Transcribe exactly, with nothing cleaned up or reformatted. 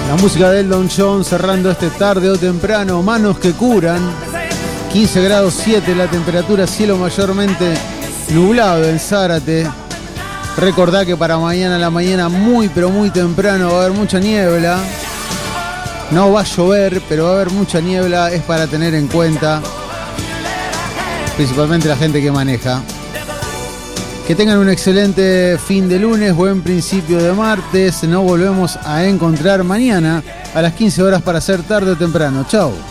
La música de Elton John cerrando este tarde o temprano. Manos que curan. quince grados siete la temperatura, cielo mayormente nublado en Zárate. Recordá que para mañana a la mañana muy pero muy temprano va a haber mucha niebla. No va a llover, pero va a haber mucha niebla. Es para tener en cuenta, principalmente la gente que maneja. Que tengan un excelente fin de lunes, buen principio de martes. Nos volvemos a encontrar mañana a las quince horas para hacer tarde o temprano. Chau.